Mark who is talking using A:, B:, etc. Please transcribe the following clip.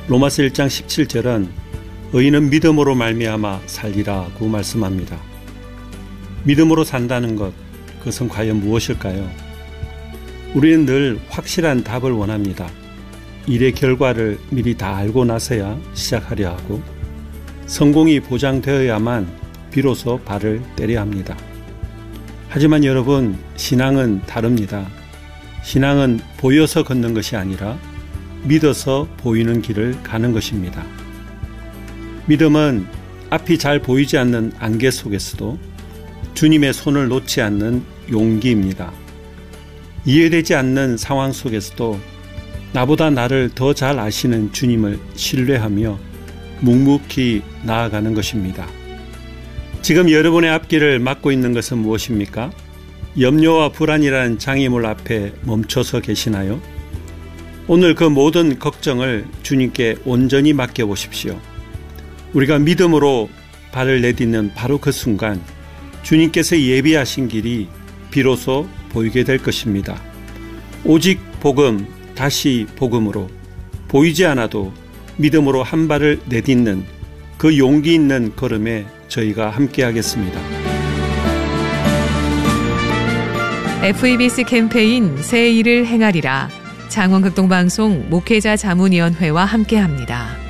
A: 로마서 1장 17절은 의인은 믿음으로 말미암아 살리라고 말씀합니다. 믿음으로 산다는 것, 그것은 과연 무엇일까요? 우리는 늘 확실한 답을 원합니다. 일의 결과를 미리 다 알고 나서야 시작하려 하고 성공이 보장되어야만 비로소 발을 떼려 합니다. 하지만 여러분, 신앙은 다릅니다. 신앙은 보여서 걷는 것이 아니라 믿어서 보이는 길을 가는 것입니다. 믿음은 앞이 잘 보이지 않는 안개 속에서도 주님의 손을 놓지 않는 용기입니다. 이해되지 않는 상황 속에서도 나보다 나를 더 잘 아시는 주님을 신뢰하며 묵묵히 나아가는 것입니다. 지금 여러분의 앞길을 막고 있는 것은 무엇입니까? 염려와 불안이라는 장애물 앞에 멈춰서 계시나요? 오늘 그 모든 걱정을 주님께 온전히 맡겨보십시오. 우리가 믿음으로 발을 내딛는 바로 그 순간 주님께서 예비하신 길이 비로소 보이게 될 것입니다. 오직 복음, 다시 복음으로 보이지 않아도 믿음으로 한 발을 내딛는 그 용기 있는 걸음에 저희가 함께 하겠습니다.
B: FEBC 캠페인 새 일을 행하리라, 장원극동방송 목회자 자문위원회와 함께합니다.